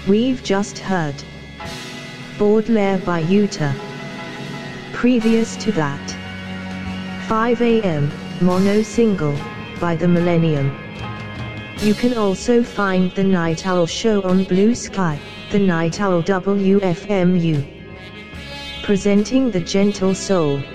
We've just heard Baudelaire by Utah. Previous to that, 5 AM, mono single, by The Millennium. You can also find The Night Owl Show on Blue Sky, The Night Owl WFMU. Presenting the gentle soul.